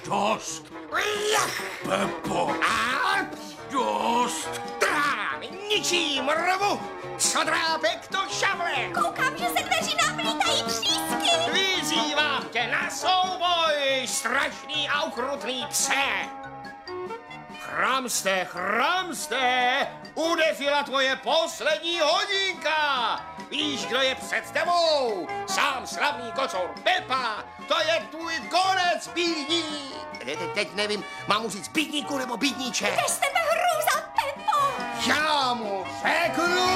Dost. Pepo. Dost. Ničím rvu. Co drápek to šavle. Koukám, že se dveří nám lítají třísky. Vyzývám tě na souboj, strašný a ukrutný pse. Chramste, udefila tvoje poslední hodinka. Víš, kdo je před tebou? Sám slavný kocour Pepa. To je tvůj konec, bídník. Teď nevím, mám mu říct bídníku nebo bídníče. Kde z tebe hrůza, Pepo? Já mu řeknu.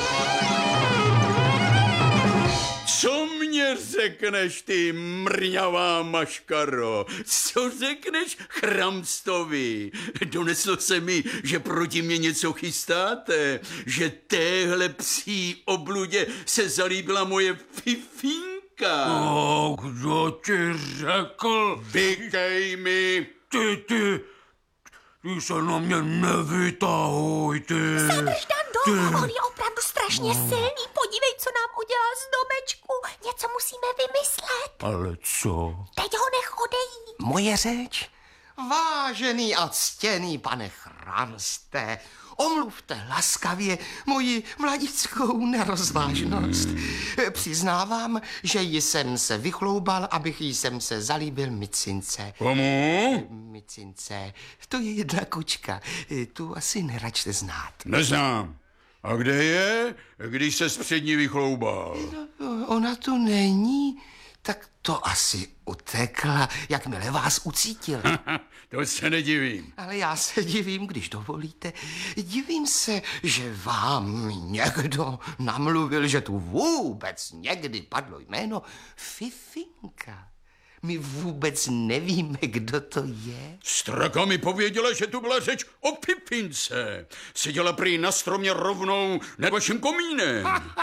Co mě řekneš, ty mrňavá maškaro? Co řekneš Chramstovi? Doneslo se mi, že proti mě něco chystáte, že téhle psí obludě se zalíbila moje fifinka. Kdo ti řekl? Vykej mi. Ty se na mě nevytahuj, ty. Zadrž, Dando, on je opravdu strašně silný. Podívej, co nám udělal z domečku. Něco musíme vymyslet. Ale co? Teď ho nech odejít. Moje řeč? Vážený a ctěný pane Chramste, omluvte laskavě moji mladickou nerozvážnost. Přiznávám, že jsem se vychloubal, abych jsem se zalíbil Micince. Komu? Micince, to je jedna kočka, tu asi neračte znát. Neznám. A kde je, když se před ní vychloubal? Ona tu není, tak to asi utekla, jakmile vás ucítil. To se nedivím. Ale já se divím, když dovolíte. Divím se, že vám někdo namluvil, že tu vůbec někdy padlo jméno Fifinka. My vůbec nevíme, kdo to je. Straka mi pověděla, že tu byla řeč o Pipince. Seděla prý na stromě rovnou nad vaším komínem.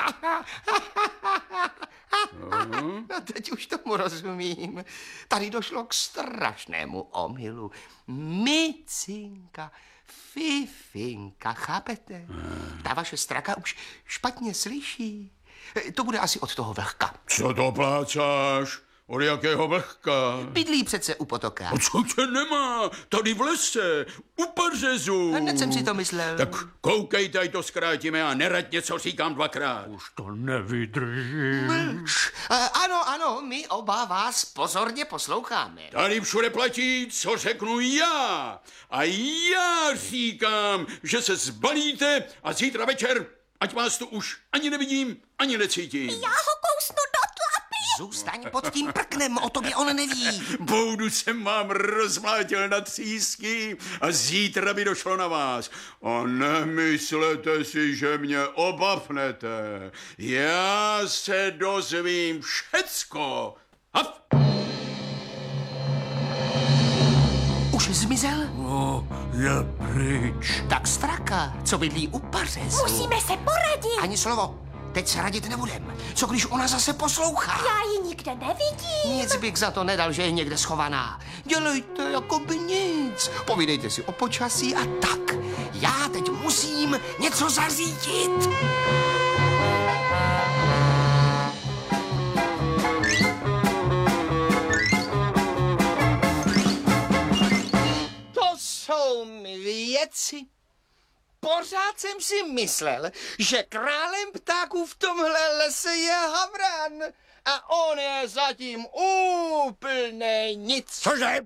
No, teď už tomu rozumím. Tady došlo k strašnému omylu. Micinka, Fifinka, chápete? Ta vaše straka už špatně slyší. To bude asi od toho vlhka. Co to plácáš? Od jakého vlhka? Bydlí přece u potoka. A co tě nemá? Tady v lese, u pařezu. Hned jsem si to myslel. Tak koukej, tady to zkrátíme a nerad něco říkám dvakrát. Už to nevydržím. Mlč. Ano, my oba vás pozorně posloucháme. Tady všude platí, co řeknu já. A já říkám, že se zbalíte a zítra večer, ať vás tu už ani nevidím, ani necítím. Já ho kousnu do tlapy. Zůstaň pod tím prknem, o tobě on neví. Boudu jsem vám rozmlátil na třísky a zítra by došlo na vás. A nemyslete si, že mě obavnete. Já se dozvím všecko. Haf! Už zmizel? No, je pryč. Tak straka, co bydlí u pařezu. Musíme se poradit. Ani slovo. Teď se radit nebudem. Co když ona zase poslouchá? Já ji nikde nevidím. Nic bych za to nedal, že je někde schovaná. Dělejte jako by nic. Povídejte si o počasí a tak. Já teď musím něco zařídit. To jsou mi věci. Pořád jsem si myslel, že králem ptáků v tomhle lese je havran a on je zatím úplnej nic. Cože?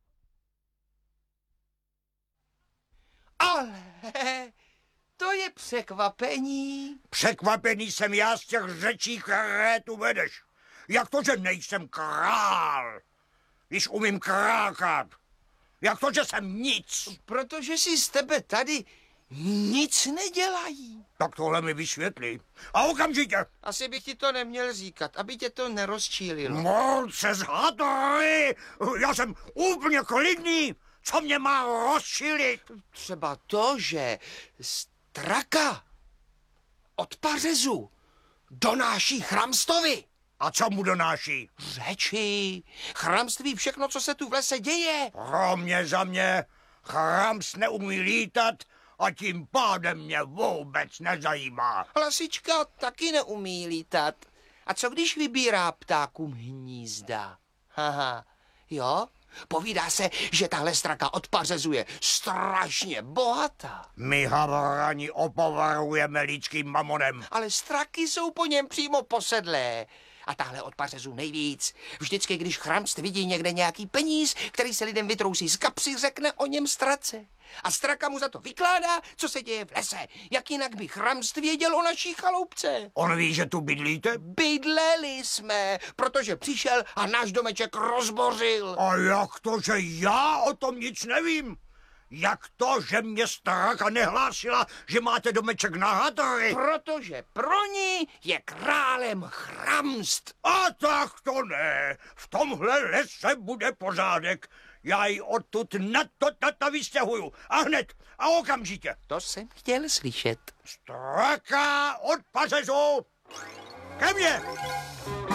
Ale to je překvapení. Překvapený jsem já z těch řečí, které tu vedeš. Jak to, že nejsem král, když umím krákat? Jak to, že jsem nic? Protože si z tebe tady nic nedělají. Tak tohle mi vysvětlí. A okamžitě. Asi bych ti to neměl říkat, aby tě to nerozčílilo. No, se zhadoj. Já jsem úplně klidný. Co mě má rozčilit? Třeba to, že straka od pařezu donáší Chramstovi. A co mu donáší? Řeči. Chramství všechno, co se tu v lese děje. Pro mě za mě Chramst neumí lítat a tím pádem mě vůbec nezajímá. Lasička taky neumí lítat. A co když vybírá ptákům hnízda? Haha, jo? Povídá se, že tahle straka od pařezu je strašně bohatá. My havrani opovarujeme lidským mamonem. Ale straky jsou po něm přímo posedlé. A tahle od pařezu nejvíc. Vždycky, když chramst vidí někde nějaký peníz, který se lidem vytrousí z kapsy, řekne o něm strace. A straka mu za to vykládá, co se děje v lese. Jak jinak by chramst věděl o naší chaloupce? On ví, že tu bydlíte? Bydleli jsme, protože přišel a náš domeček rozbořil. A jak to, že já o tom nic nevím? Jak to, že mě straka nehlásila, že máte domeček na hadry? Protože pro ní je králem chramst. A tak to ne. V tomhle lese bude pořádek. Já ji odtud na vystěhuju. A hned a okamžitě. To jsem chtěl slyšet. Straka od pařezu! Ke mně!